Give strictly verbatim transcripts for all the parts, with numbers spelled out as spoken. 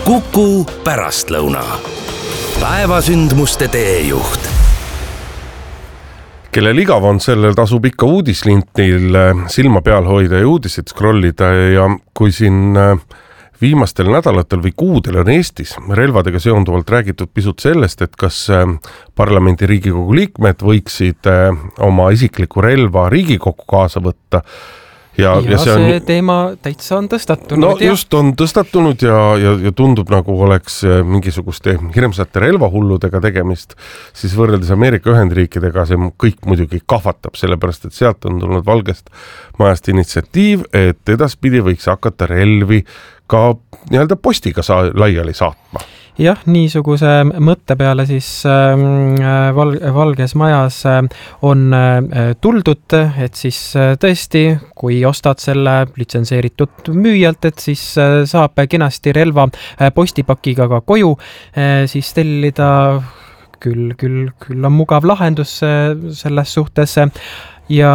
Kuku pärastlõuna. Päevasündmuste teejuht. Kellel igav on, sellel tasub ikka uudislintil silma peal hoida ja uudiseid scrollida ja kui siin viimastel nädalatel või kuudel on Eestis relvadega seonduvalt räägitud pisut sellest, et kas parlamendi Riigikogu liikmed võiksid oma isikliku relva Riigikokku kaasa võtta. Ja, ja, ja see, on, see teema täitsa on tõstatunud. No ja. just on tõstatunud ja, ja, ja tundub nagu oleks mingisuguste hirmsate relvahulludega tegemist, siis võrreldes Ameerika Ühendriikidega see kõik muidugi kahvatab, sellepärast et sealt on tulnud Valgest majast initsiatiiv, et edaspidi võiks hakata relvi ka nii-öelda postiga saa, laiali saatma. Jah, niisuguse mõtte peale siis äh, val, Valges majas on äh, tuldud, et siis äh, tõesti, kui ostad selle litsenseeritud müüjalt, et siis äh, saab kenasti relva äh, postipakiga ka koju, äh, siis tellida küll, küll, küll on mugav lahendus äh, selles suhtes ja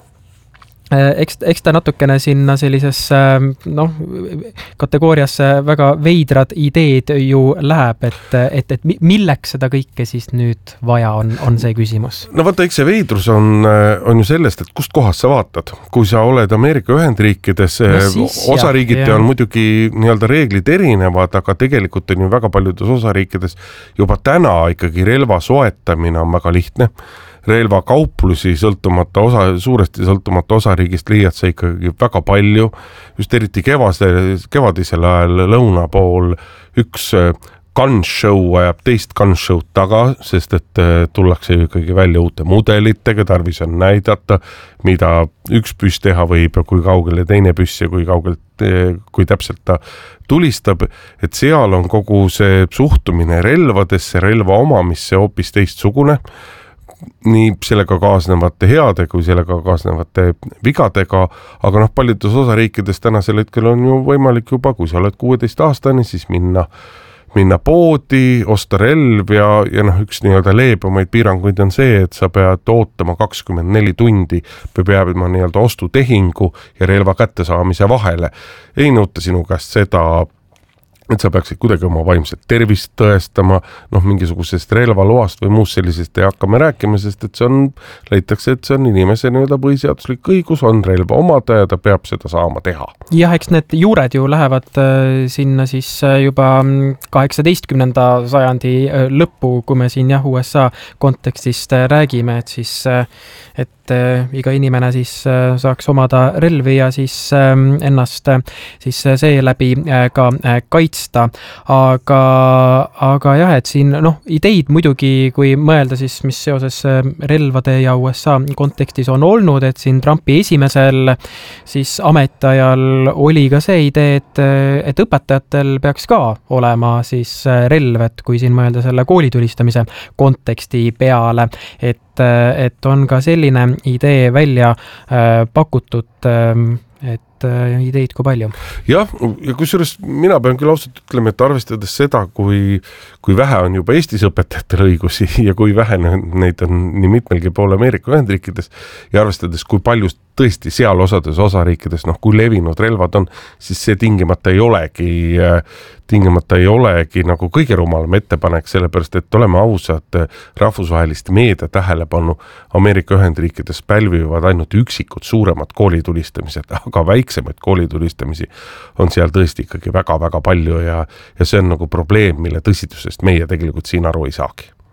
Eks, eks ta natukene sinna sellises no, kategooriasse väga veidrad ideed ju läheb, et, et, et milleks seda kõike siis nüüd vaja on, on see küsimus. No vaata, eks see veidrus on, on ju sellest, et kust kohast sa vaatad. Kui sa oled Ameerika Ühendriikides, no siis, osariigiti jah, on muidugi nii-öelda reeglid erinevad, aga tegelikult on ju väga paljudes osariikides juba täna ikkagi relva soetamine on väga lihtne. Relva kauplusi sõltumata osa, suuresti sõltumata osariigist leiad sa ikkagi väga palju. Just eriti kevase, kevadisel ajal lõuna pool üks gun show ajab teist gun show taga, sest et tullakse ikkagi välja uute mudelitega, tarvis on näidata, mida üks püss teha võib ja kui kaugele teine püss ja kui kaugelt, kui täpselt ta tulistab, et seal on kogu see suhtumine relvadesse, relva omamisse hoopis teistsugune. Nii sellega kaasnevate heade kui sellega kaasnevate vigadega, aga noh, paljudes osariikides tänasel hetkel on ju võimalik juba, kui sa oled kuueteist aastani, siis minna, minna poodi, osta relv ja, ja noh, üks nii-öelda leebemaid piiranguid on see, et sa pead ootama kakskümmend neli tundi või peab ma nii-öelda ostutehingu ja relva kättesaamise vahele. Ei nõuta sinu käest seda, et sa peaksid kuidagi oma vaimset tervist tõestama, noh, mingisugusest relvaloast või muust sellisest ei hakkame rääkima, sest et see on, leitakse, et see on inimese nii-öelda põhiseaduslik õigus, on relva omada ja ta peab seda saama teha. Jah, eks need juured ju lähevad äh, sinna siis juba kaheksateistkümnenda sajandi äh, lõppu, kui me siin jah, U S A kontekstist äh, räägime, et siis äh, et äh, iga inimene siis äh, saaks omada relvi ja siis äh, ennast äh, siis äh, seeläbi äh, ka äh, kaitsta, aga, aga jah, et siin noh, ideid muidugi, kui mõelda siis, mis seoses äh, relvade ja U S A kontekstis on olnud, et siin Trumpi esimesel siis ametiajal oli ka see idee, et, et õpetajatel peaks ka olema siis relv, et kui siin mõelda selle koolitulistamise konteksti peale, et et on ka selline idee välja äh, pakutud, äh, et äh, ideid kui palju. Jah, ja kusjuures mina pean küll ausalt ütlema, et arvestades seda, kui, kui vähe on juba Eestis õpetajatel õigusi ja kui vähe neid on nii mitmelgi pool Ameerika Ühendriikides ja arvestades, kui palju tõesti seal osades osariikides, noh, kui levinud relvad on, siis see tingimata ei olegi, tingimata ei olegi nagu kõige rumalam ettepanek, sellepärast, et oleme ausad, rahvusvahelist meedia tähelepanu Ameerika Ühendriikides pälvivad ainult üksikud suuremad koolitulistamised, aga väiksemaid koolitulistamisi on seal tõesti ikkagi väga-väga palju ja, ja see on nagu probleem, mille tõsidusest meie tegelikult siin aru ei saagi.